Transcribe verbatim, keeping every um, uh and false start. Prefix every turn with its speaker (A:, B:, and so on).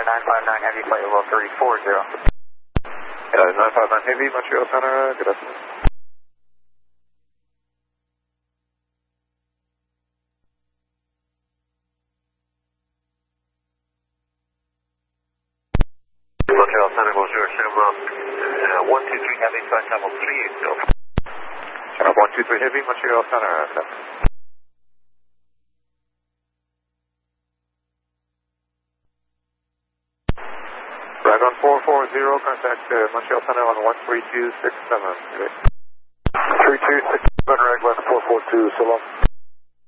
A: nine five nine Heavy, flight level three four zero.
B: Uh, nine five nine Heavy, Montreal Center, good afternoon.
C: Montreal Center, bonjour, Channel uh, one two three Heavy, flight level three eight zero.
B: Channel one two three Heavy, Montreal Center, good afternoon. Dragon four four zero, contact uh, Montreal Center on one three two six seven. three two six seven, Raglan four four two, so long.